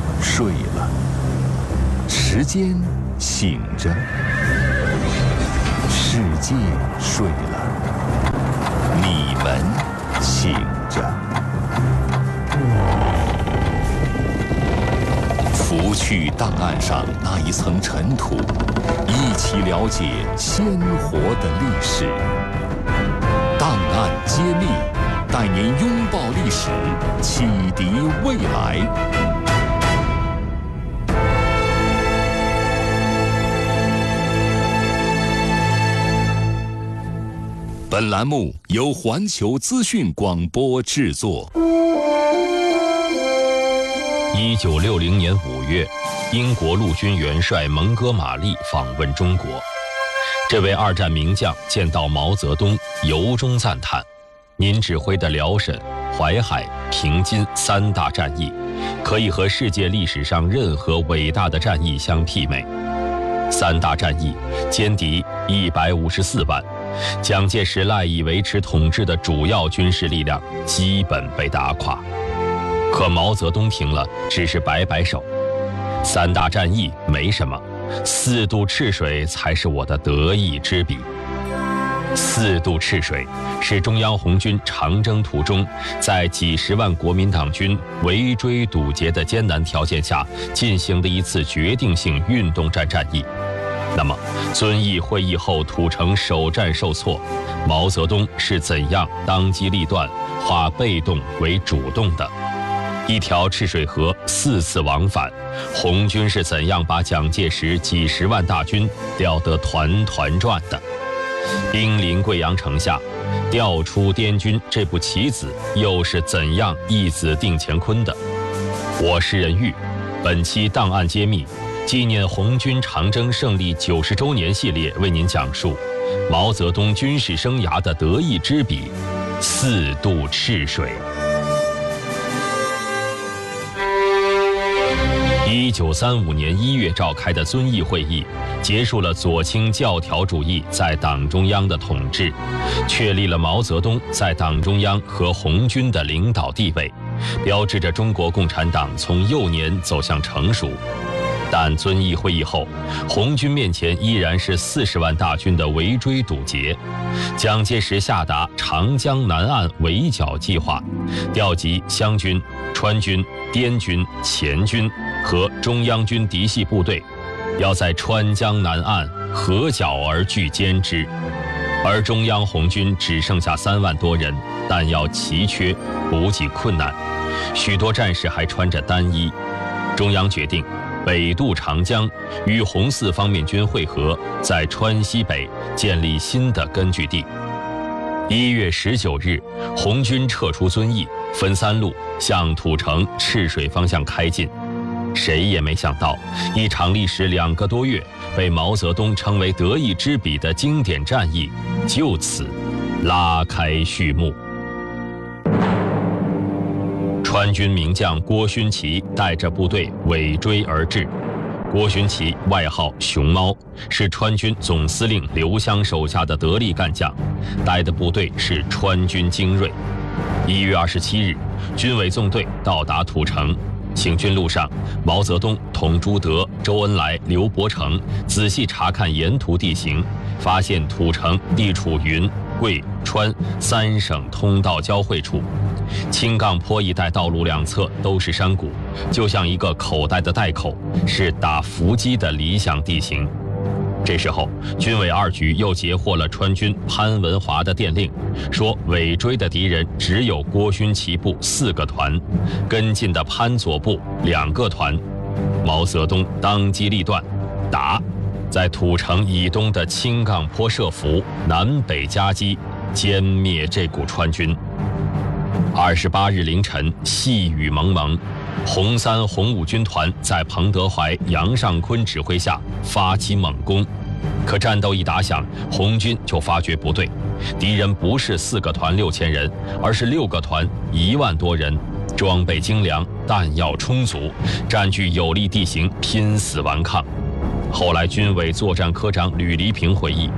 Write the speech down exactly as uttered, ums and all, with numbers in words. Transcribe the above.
睡了，时间醒着，世界睡了，你们醒着。拂去档案上那一层尘土，一起了解鲜活的历史。档案揭秘，带您拥抱历史，启迪未来。本栏目由环球资讯广播制作。 一九六零年五月，英国陆军元帅蒙哥马利访问中国。这位二战名将见到毛泽东，由衷赞叹：“您指挥的辽沈、淮海、平津三大战役，可以和世界历史上任何伟大的战役相媲美。三大战役，歼敌一百五十四万，蒋介石赖以维持统治的主要军事力量基本被打垮。可毛泽东听了，只是摆摆手：三大战役没什么，四渡赤水才是我的得意之笔。”四渡赤水是中央红军长征途中，在几十万国民党军围追堵截的艰难条件下进行的一次决定性运动战战役。那么，遵义会议后土城首战受挫，毛泽东是怎样当机立断，化被动为主动的？一条赤水河四次往返，红军是怎样把蒋介石几十万大军调得团团转的？兵临贵阳城下，调出滇军这部棋子又是怎样一子定乾坤的？我是任玉，本期档案揭秘，纪念红军长征胜利九十周年系列为您讲述毛泽东军事生涯的得意之笔——四渡赤水。一九三五年一月召开的遵义会议，结束了左倾教条主义在党中央的统治，确立了毛泽东在党中央和红军的领导地位，标志着中国共产党从幼年走向成熟。但遵义会议后，红军面前依然是四十万大军的围追堵截。蒋介石下达长江南岸围剿计划，调集湘军、川军、滇军、黔军和中央军嫡系部队，要在川江南岸合剿而拒歼之。而中央红军只剩下三万多人，弹药奇缺，补给困难，许多战士还穿着单衣。中央决定北渡长江，与红四方面军会合，在川西北建立新的根据地。一月十九日，红军撤出遵义，分三路向土城、赤水方向开进。谁也没想到，一场历时两个多月，被毛泽东称为得意之笔的经典战役，就此拉开序幕。川军名将郭勋祺带着部队尾追而至。郭勋祺外号熊猫，是川军总司令刘湘手下的得力干将，带的部队是川军精锐。一月二十七日，军委纵队到达土城。行军路上，毛泽东同朱德、周恩来、刘伯承仔细查看沿途地形，发现土城地处云、贵、川三省通道交汇处，青杠坡一带道路两侧都是山谷，就像一个口袋的袋口，是打伏击的理想地形。这时候，军委二局又截获了川军潘文华的电令，说尾追的敌人只有郭勋祺部四个团，跟进的潘左部两个团。毛泽东当机立断，打，在土城以东的青杠坡设伏，南北夹击，歼灭这股川军。二十八日凌晨，细雨蒙蒙，红三红五军团在彭德怀、杨尚昆指挥下发起猛攻。可战斗一打响，红军就发觉不对，敌人不是四个团六千人，而是六个团一万多人，装备精良，弹药充足，占据有利地形，拼死顽抗。后来军委作战科长吕黎平回忆，